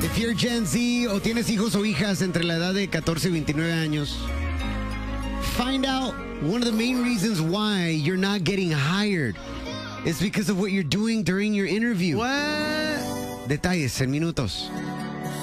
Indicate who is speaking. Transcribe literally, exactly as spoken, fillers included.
Speaker 1: If you're Gen Z o tienes hijos o hijas entre la edad de catorce y veintinueve años, find out one of the main reasons why you're not getting hired is because of what you're doing during your interview.
Speaker 2: What?
Speaker 1: Detalles en minutos.